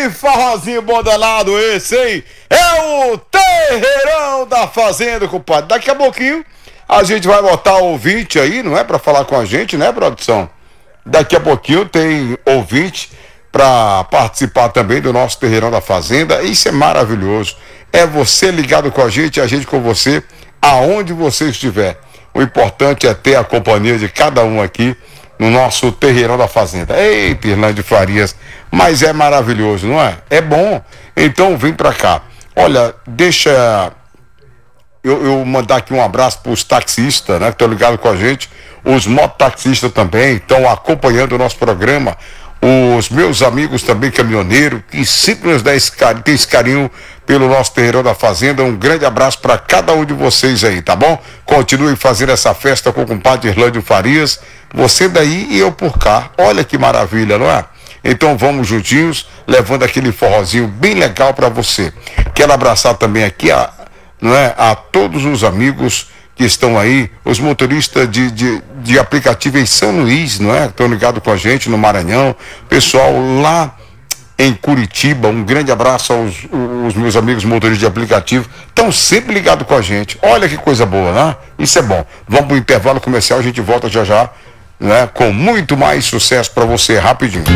Que forrozinho bom danado esse, hein? É o Terreirão da Fazenda, compadre. Daqui a pouquinho a gente vai botar o ouvinte aí, não é? Pra falar com a gente, né, produção? Daqui a pouquinho tem ouvinte pra participar também do nosso Terreirão da Fazenda. Isso é maravilhoso. É você ligado com a gente com você, aonde você estiver. O importante é ter a companhia de cada um aqui no nosso Terreirão da Fazenda. Eita, Irlande Farias, mas é maravilhoso, não é? É bom. Então vem pra cá. Olha, deixa eu mandar aqui um abraço pros taxistas, né, que estão ligados com a gente. Os mototaxistas também estão acompanhando o nosso programa. Os meus amigos também caminhoneiros, que sempre nos dão tem esse carinho pelo nosso Terreirão da Fazenda. Um grande abraço para cada um de vocês aí, tá bom? Continue fazendo essa festa com o compadre Irlande Farias. Você daí e eu por cá. Olha que maravilha, não é? Então vamos juntinhos, levando aquele forrozinho bem legal para você. Quero abraçar também aqui a todos os amigos que estão aí, os motoristas de aplicativo em São Luís, não é? Estão ligados com a gente no Maranhão, pessoal lá em Curitiba, um grande abraço aos meus amigos motoristas de aplicativo, estão sempre ligados com a gente. Olha que coisa boa, né? Isso é bom. Vamos para o intervalo comercial, a gente volta já, né? Com muito mais sucesso para você, rapidinho.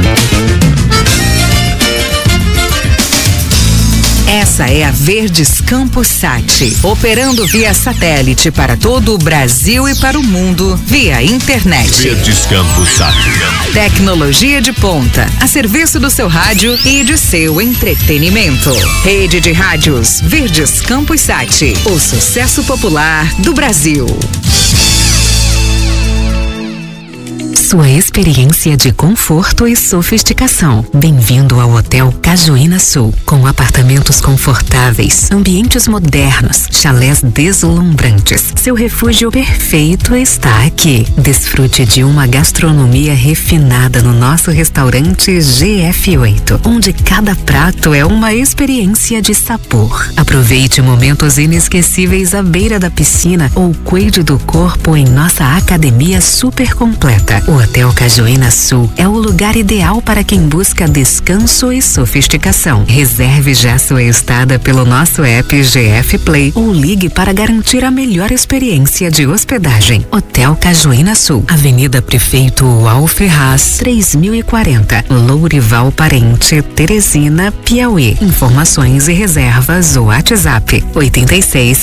Essa é a Verdes Campos Sat, operando via satélite para todo o Brasil e para o mundo via internet. Verdes Campos Sat. Tecnologia de ponta, a serviço do seu rádio e de seu entretenimento. Rede de rádios Verdes Campos Sat, o sucesso popular do Brasil. Sua experiência de conforto e sofisticação. Bem-vindo ao Hotel Cajuína Sul, com apartamentos confortáveis, ambientes modernos, chalés deslumbrantes. Seu refúgio perfeito está aqui. Desfrute de uma gastronomia refinada no nosso restaurante GF8, onde cada prato é uma experiência de sabor. Aproveite momentos inesquecíveis à beira da piscina ou cuide do corpo em nossa academia super completa. O Hotel Cajuína Sul é o lugar ideal para quem busca descanso e sofisticação. Reserve já sua estada pelo nosso app GF Play ou ligue para garantir a melhor experiência de hospedagem. Hotel Cajuína Sul, Avenida Prefeito Uau Ferraz, 3040, Lourival Parente, Teresina, Piauí. Informações e reservas o WhatsApp 86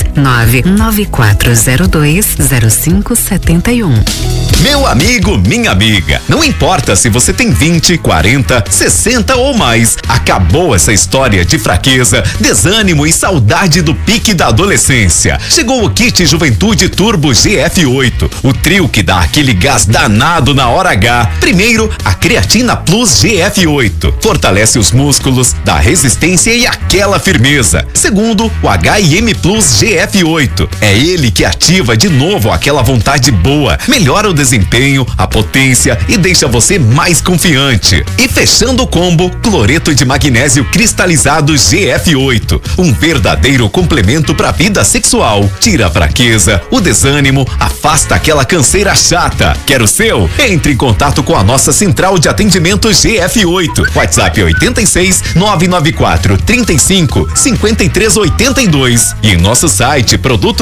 99402 0571. Meu amigo, minha amiga, não importa se você tem 20, 40, 60 ou mais, acabou essa história de fraqueza, desânimo e saudade do pique da adolescência. Chegou o kit Juventude Turbo GF8, o trio que dá aquele gás danado na hora H. Primeiro, a Creatina Plus GF8, fortalece os músculos, dá resistência e aquela firmeza. Segundo, o H&M Plus GF8, é ele que ativa de novo aquela vontade boa, melhora o desempenho, a potência e deixa você mais confiante. E fechando o combo, cloreto de magnésio cristalizado GF8, um verdadeiro complemento para a vida sexual. Tira a fraqueza, o desânimo, afasta aquela canseira chata. Quer o seu? Entre em contato com a nossa central de atendimento GF8. WhatsApp 86 994 35 53 82 e em nosso site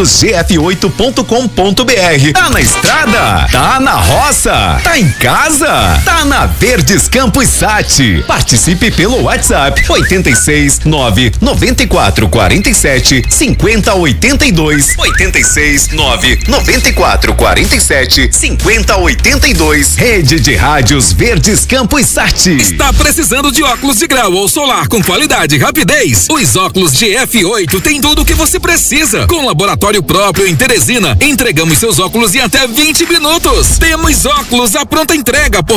produtosgf8.com.br. Tá na estrada? Tá na roça? Tá em casa? Tá na Verdes Campos Sat. Participe pelo WhatsApp 86 994 47 50 82. 86 994 47 50 82. Rede de Rádios Verdes Campos Sat. Está precisando de óculos de grau ou solar com qualidade e rapidez? Os óculos GF8 tem tudo o que você precisa. Com laboratório próprio em Teresina, entregamos seus óculos em até 20 minutos. Temos óculos à pronta entrega por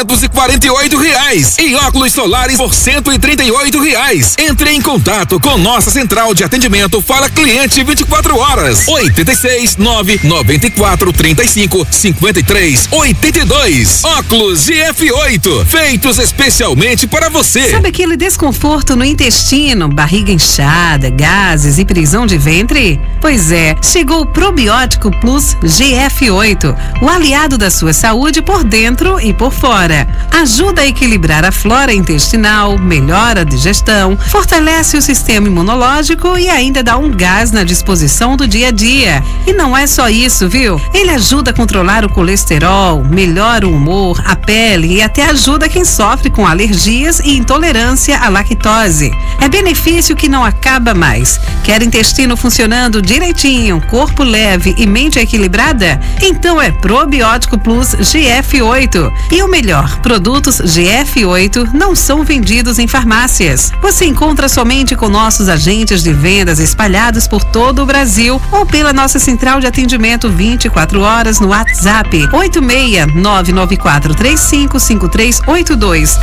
R$248 e óculos solares por R$138. Entre em contato com nossa central de atendimento Fala Cliente 24 horas. 86 994 35 53 82. Óculos GF8, feitos especialmente para você. Sabe aquele desconforto no intestino, barriga inchada, gases e prisão de ventre? Pois é, chegou o Probiótico Plus GF8, o aliado aliado da sua saúde por dentro e por fora. Ajuda a equilibrar a flora intestinal, melhora a digestão, fortalece o sistema imunológico e ainda dá um gás na disposição do dia a dia. E não é só isso, viu? Ele ajuda a controlar o colesterol, melhora o humor, a pele e até ajuda quem sofre com alergias e intolerância à lactose. É benefício que não acaba mais. Quer intestino funcionando direitinho, corpo leve e mente equilibrada? Então é Probiótico Plus GF8. E o melhor, produtos GF8 não são vendidos em farmácias. Você encontra somente com nossos agentes de vendas espalhados por todo o Brasil ou pela nossa central de atendimento 24 horas no WhatsApp 86-994355382.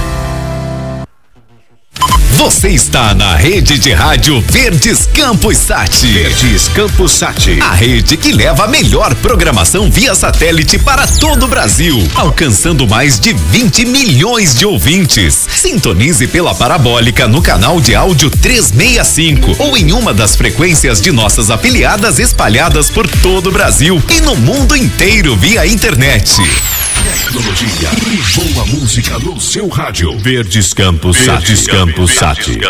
Você está na rede de rádio Verdes Campos Sat. Verdes Campos Sat. A rede que leva a melhor programação via satélite para todo o Brasil, alcançando mais de 20 milhões de ouvintes. Sintonize pela parabólica no canal de áudio 365 ou em uma das frequências de nossas afiliadas espalhadas por todo o Brasil e no mundo inteiro via internet. Tecnologia e boa música no seu rádio. Verdes Campos Sat. Verdes Campos Sat.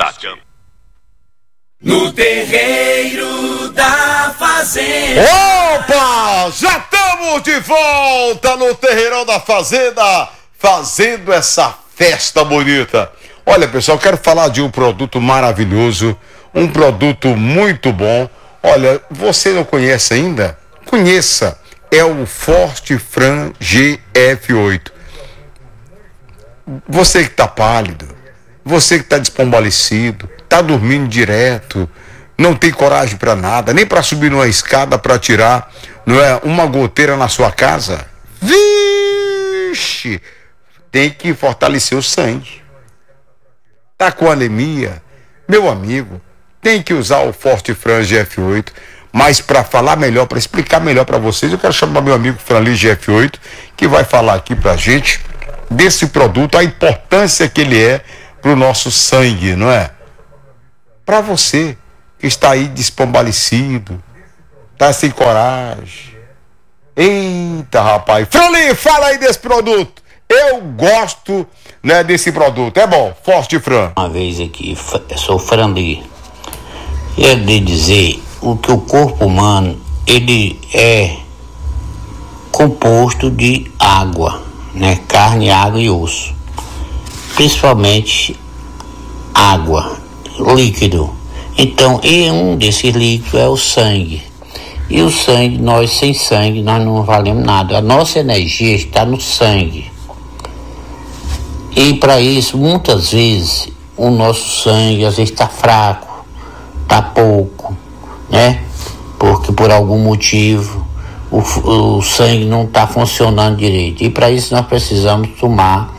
No terreiro da fazenda. Opa! Já estamos de volta no terreirão da fazenda, fazendo essa festa bonita. Olha, pessoal, quero falar de um produto maravilhoso, um produto muito bom. Olha, você não conhece ainda? Conheça. É o Forte Fran GF8. Você que está pálido, você que está descombalecido, está dormindo direto, não tem coragem para nada, nem para subir numa escada para tirar, não é, uma goteira na sua casa. Vixe! Tem que fortalecer o sangue. Tá com anemia, meu amigo, tem que usar o Forte Fran GF8. Mas para falar melhor, para explicar melhor para vocês, eu quero chamar meu amigo Franli GF8, que vai falar aqui pra gente desse produto, a importância que ele é pro nosso sangue, não é? Para você que está aí despombalecido, tá sem coragem. Eita, rapaz. Franli, fala aí desse produto. Eu gosto, né, desse produto. É bom, Forte Fran. Uma vez aqui, eu sou Franli. Eu de dizer o que o corpo humano, ele é composto de água, né? Carne, água e osso. Principalmente água, líquido. Então, e um desses líquidos é o sangue. E o sangue, nós sem sangue, nós não valemos nada. A nossa energia está no sangue. E para isso, muitas vezes, o nosso sangue às vezes está fraco, está pouco, né? Porque por algum motivo o sangue não está funcionando direito. E para isso nós precisamos tomar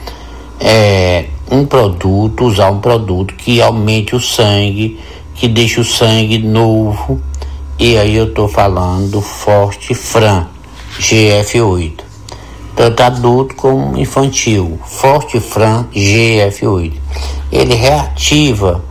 usar um produto que aumente o sangue, que deixe o sangue novo. E aí eu estou falando do Forte Fran GF8, tanto adulto como infantil. Forte Fran GF8, ele reativa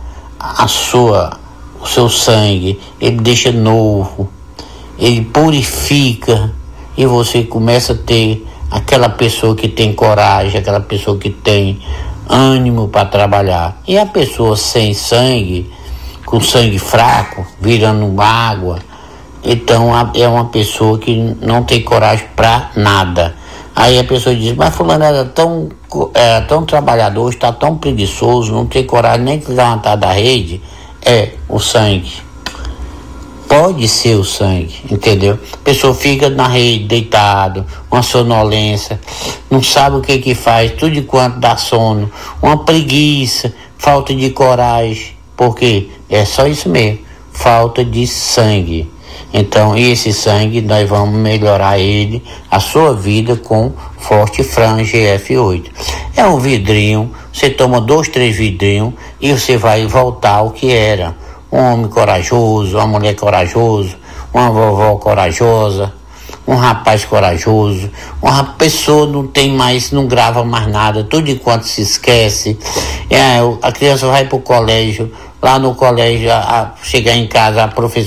o seu sangue, ele deixa novo, ele purifica e você começa a ter aquela pessoa que tem coragem, aquela pessoa que tem ânimo para trabalhar. E a pessoa sem sangue, com sangue fraco, virando água, então é uma pessoa que não tem coragem para nada. Aí a pessoa diz, mas fulano era tão trabalhador, está tão preguiçoso, não tem coragem nem de levantar da rede. É o sangue. Pode ser o sangue, entendeu? A pessoa fica na rede, deitado, uma sonolência, não sabe o que faz, tudo de quanto dá sono, uma preguiça, falta de coragem, porque é só isso mesmo, falta de sangue. Então, esse sangue, nós vamos melhorar ele, a sua vida com Forte Fran GF8. É um vidrinho, você toma 2, 3 vidrinhos e você vai voltar ao que era. Um homem corajoso, uma mulher corajosa, uma vovó corajosa, um rapaz corajoso, uma pessoa não grava mais nada, tudo enquanto se esquece. A criança vai para o colégio, lá no colégio, chegar em casa,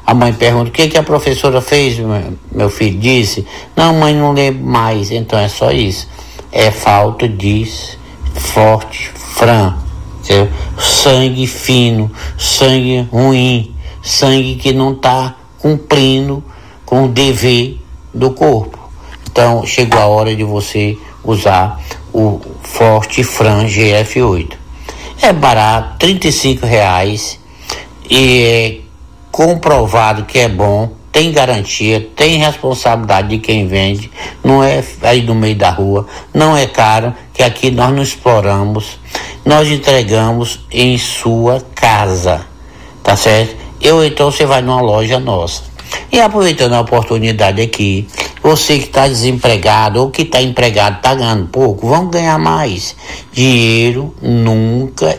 A mãe pergunta: o que a professora fez? Meu filho disse: não, mãe, não lembro mais. Então é só isso. É falta de Forte Fran. Entendeu? Sangue fino, sangue ruim, sangue que não está cumprindo com o dever do corpo. Então chegou a hora de você usar o Forte Fran GF8. É barato, R$35, e é comprovado que é bom, tem garantia, tem responsabilidade de quem vende, não é aí no meio da rua, não é caro, que aqui nós não exploramos, nós entregamos em sua casa, tá certo? Então você vai numa loja nossa. E aproveitando a oportunidade aqui, você que está desempregado ou que está empregado, está ganhando pouco, vamos ganhar mais. Dinheiro nunca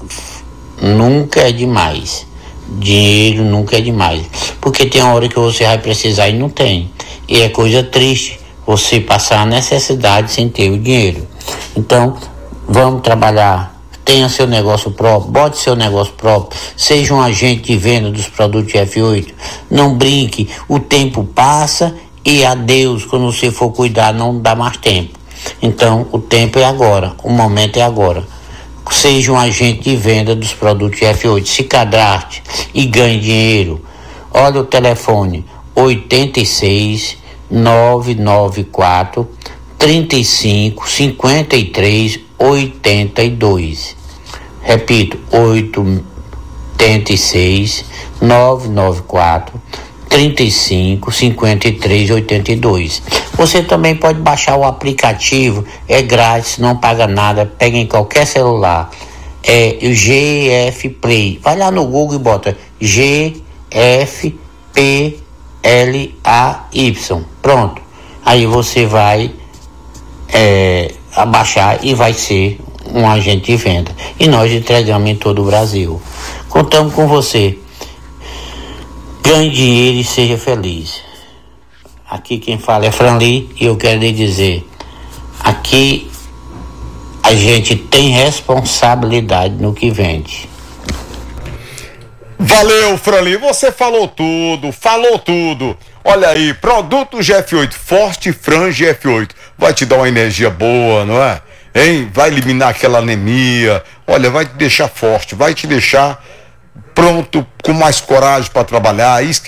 é demais. Dinheiro nunca é demais. Porque tem uma hora que você vai precisar e não tem. E é coisa triste você passar a necessidade sem ter o dinheiro. Então, vamos trabalhar. Tenha seu negócio próprio, bote seu negócio próprio, seja um agente de venda dos produtos F8. Não brinque, o tempo passa e adeus, quando você for cuidar não dá mais tempo. Então o tempo é agora, o momento é agora. Seja um agente de venda dos produtos F8, se cadastre e ganhe dinheiro. Olha o telefone: 86 994 35 53 82. Repito: 86 994 35 53 82. Você também pode baixar o aplicativo, é grátis, não paga nada, pega em qualquer celular. É o GF Play. Vai lá no Google e bota GFPLAY. Pronto. Aí você vai abaixar e vai ser um agente de venda. E nós entregamos em todo o Brasil. Contamos com você. Ganhe dinheiro e seja feliz. Aqui quem fala é Franli e eu quero lhe dizer: aqui a gente tem responsabilidade no que vende. Valeu, Franli, você falou tudo. Olha aí, produto GF8, Forte Fran GF8, vai te dar uma energia boa, não é? Hein? Vai eliminar aquela anemia, olha, vai te deixar forte, vai te deixar pronto, com mais coragem para trabalhar.